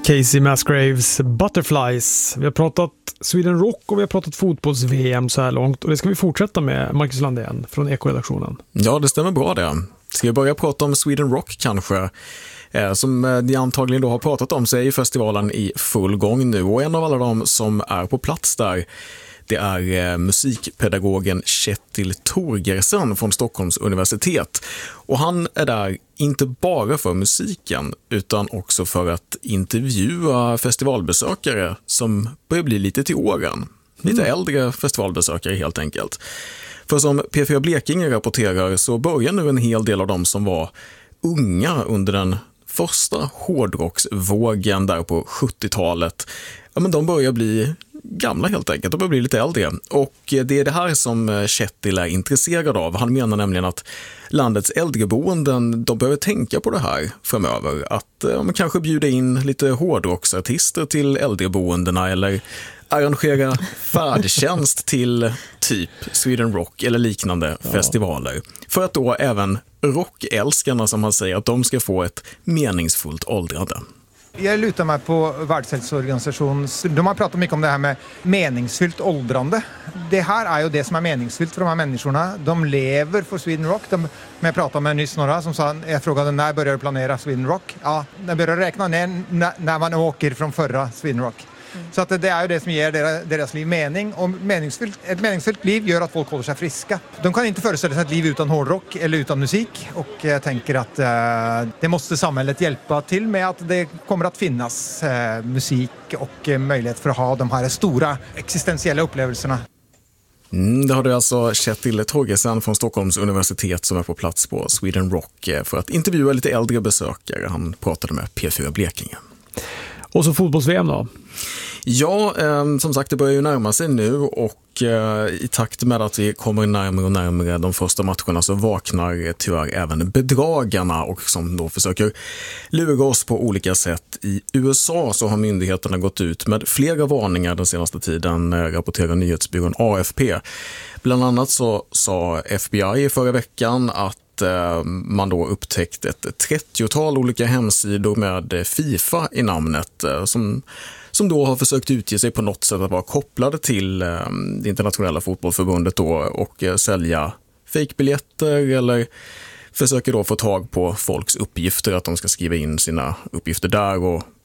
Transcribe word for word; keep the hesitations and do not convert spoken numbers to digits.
Casey Musgraves Butterflies. Vi har pratat Sweden Rock och vi har pratat fotbolls-V M så här långt. Och det ska vi fortsätta med, Marcus Landén från Eko-redaktionen. Ja, det stämmer bra det. Ska vi börja prata om Sweden Rock kanske? Eh, som ni antagligen då har pratat om så är ju festivalen i full gång nu. Och en av alla de som är på plats där, det är eh, musikpedagogen Kjetil Torgersen från Stockholms universitet. Och han är där inte bara för musiken utan också för att intervjua festivalbesökare som börjar bli lite till åren. Lite mm. äldre festivalbesökare helt enkelt. För som P fyra Blekinge rapporterar så börjar nu en hel del av dem som var unga under den första hårdrocksvågen där på sjuttiotalet. Ja, men de börjar bli gamla helt enkelt, de börjar bli lite äldre. Och det är det här som Kjetil är intresserad av. Han menar nämligen att landets äldreboenden, de behöver tänka på det här framöver. Att ja, man kanske bjuda in lite hårdrocksartister till äldreboendena eller arrangera färdtjänst till typ Sweden Rock eller liknande ja. festivaler. För att då även rockälskarna, som man säger, att de ska få ett meningsfullt åldrande. Jag lutar mig på Världshälsoorganisationen. De har pratat mycket om det här med meningsfyllt åldrande. Det här är ju det som är meningsfyllt för de här människorna. De lever för Sweden Rock. De, jag pratade med nyss några som sa, jag frågade när börjar du planera Sweden Rock? Ja, när börjar räkna ner när, när man åker från förra Sweden Rock. Mm. Så att det är ju det som ger deras, deras liv mening. Och meningsfyllt, ett meningsfyllt liv gör att folk håller sig friska. De kan inte föreställa sig ett liv utan hårdrock eller utan musik. Och jag tänker att eh, det måste samhället hjälpa till med att det kommer att finnas eh, musik och eh, möjlighet för att ha de här stora existentiella upplevelserna. Mm, det har du alltså Kjetil Torgersen från Stockholms universitet som är på plats på Sweden Rock för att intervjua lite äldre besökare. Han pratade med P fyra Blekinge. Och så fotbolls-V M då? Ja, eh, som sagt det börjar ju närma sig nu och eh, i takt med att vi kommer närmare och närmare de första matcherna så vaknar tyvärr även bedragarna och som då försöker lura oss på olika sätt. I U S A så har myndigheterna gått ut med flera varningar den senaste tiden, eh, rapporterar nyhetsbyrån A F P. Bland annat så sa F B I förra veckan att man då upptäckt ett trettiotal olika hemsidor med FIFA i namnet som, som då har försökt utge sig på något sätt att vara kopplade till det internationella fotbollförbundet då och sälja fejkbiljetter eller försöker då få tag på folks uppgifter, att de ska skriva in sina uppgifter där och